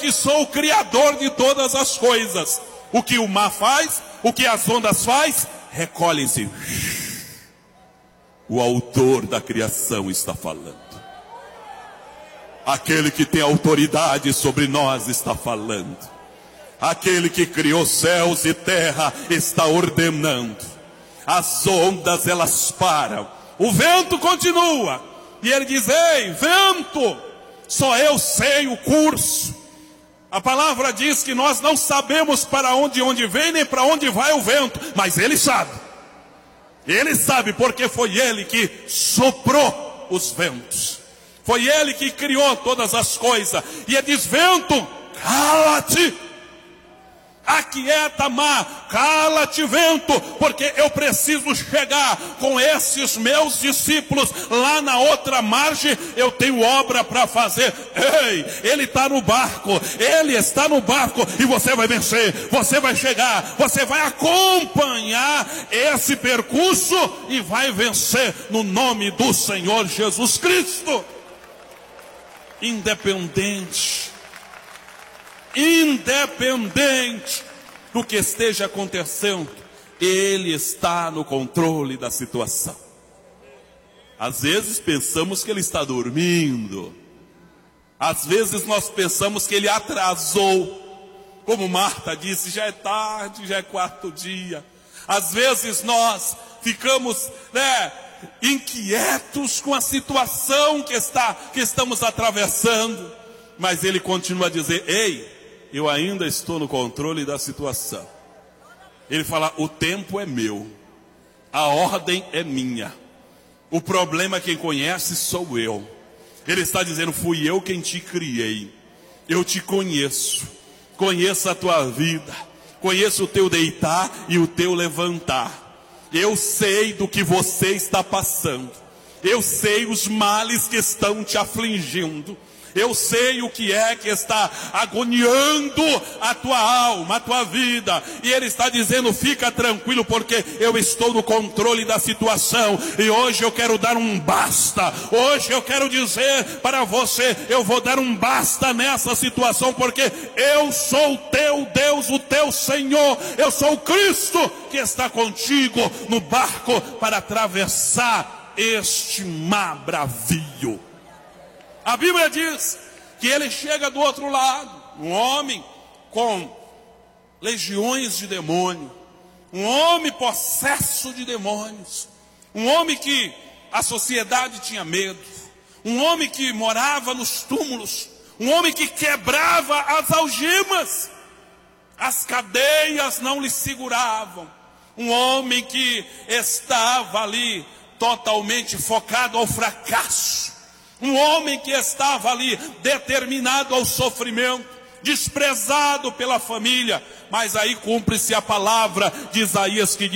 que sou o Criador de todas as coisas. O que o mar faz, o que as ondas faz, recolhem-se. O autor da criação está falando. Aquele que tem autoridade sobre nós está falando. Aquele que criou céus e terra está ordenando. As ondas, elas param. O vento continua. E ele diz: ei, vento, só eu sei o curso. A palavra diz que nós não sabemos para onde vem, nem para onde vai o vento. Mas ele sabe. Ele sabe, porque foi ele que soprou os ventos. Foi ele que criou todas as coisas. E ele diz: vento, cala-te. Aquieta, mar, cala-te, vento, porque eu preciso chegar com esses meus discípulos lá na outra margem. Eu tenho obra para fazer. Ei, ele está no barco, ele está no barco, e você vai vencer, você vai chegar, você vai acompanhar esse percurso e vai vencer no nome do Senhor Jesus Cristo. Independente do que esteja acontecendo, ele está no controle da situação. Às vezes pensamos que ele está dormindo. Às vezes nós pensamos que ele atrasou. Como Marta disse, já é tarde, já é quarto dia. Às vezes nós ficamos, inquietos com a situação que estamos atravessando. Mas ele continua a dizer: ei, eu ainda estou no controle da situação. Ele fala: o tempo é meu, a ordem é minha, o problema quem conhece sou eu. Ele está dizendo: fui eu quem te criei, eu te conheço, conheço a tua vida, conheço o teu deitar e o teu levantar. Eu sei do que você está passando, eu sei os males que estão te afligindo. Eu sei o que é que está agoniando a tua alma, a tua vida. E ele está dizendo: fica tranquilo, porque eu estou no controle da situação. E hoje eu quero dar um basta. Hoje eu quero dizer para você: eu vou dar um basta nessa situação, porque eu sou o teu Deus, o teu Senhor. Eu sou o Cristo que está contigo no barco para atravessar este mar bravio. A Bíblia diz que ele chega do outro lado, um homem com legiões de demônio, um homem possesso de demônios, um homem que a sociedade tinha medo, um homem que morava nos túmulos, um homem que quebrava as algemas, as cadeias não lhe seguravam, um homem que estava ali totalmente focado ao fracasso. Um homem que estava ali determinado ao sofrimento, desprezado pela família. Mas aí cumpre-se a palavra de Isaías que diz: